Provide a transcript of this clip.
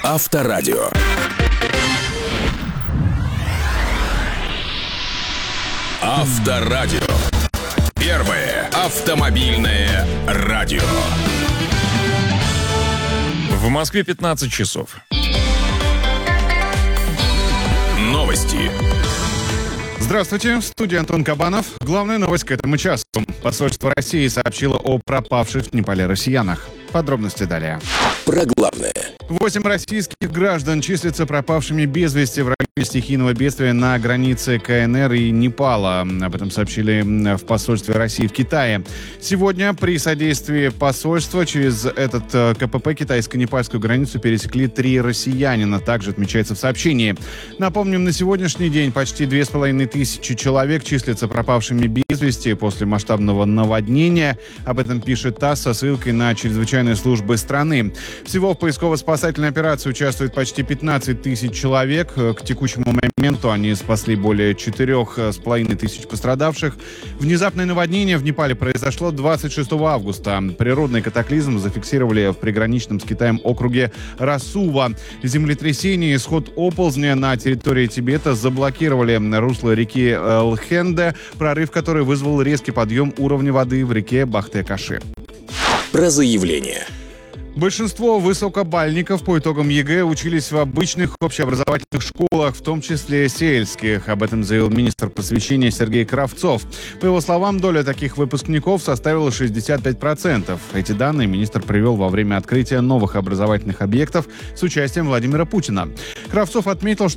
Авторадио. Авторадио. Первое автомобильное радио. В Москве 15 часов. Новости. Здравствуйте, в студии Антон Кабанов. Главная новость к этому часу. Посольство России сообщило о пропавших в Непале россиянах. Подробности далее. Про главное. 8 российских граждан числятся пропавшими без вести в районе стихийного бедствия на границе КНР и Непала. Об этом сообщили в посольстве России в Китае. Сегодня при содействии посольства через этот КПП китайско-непальскую границу пересекли 3 россиянина. Также отмечается в сообщении. Напомним, на сегодняшний день почти 2500 человек числятся пропавшими без вести после масштабного наводнения. Об этом пишет ТАСС со ссылкой на чрезвычайные службы страны. Всего в поисково-спасательной операции участвует почти 15 тысяч человек. К текущему моменту они спасли более 4,5 тысяч пострадавших. Внезапное наводнение в Непале произошло 26 августа. Природный катаклизм зафиксировали в приграничном с Китаем округе Расува. Землетрясение и исход оползня на территории Тибета заблокировали русло реки Лхенде, прорыв которой вызвал резкий подъем уровня воды в реке Бахте-Каши. Про заявление. Большинство высокобальников по итогам ЕГЭ учились в обычных общеобразовательных школах, в том числе сельских. Об этом заявил министр просвещения Сергей Кравцов. По его словам, доля таких выпускников составила 65%. Эти данные министр привел во время открытия новых образовательных объектов с участием Владимира Путина. Кравцов отметил, что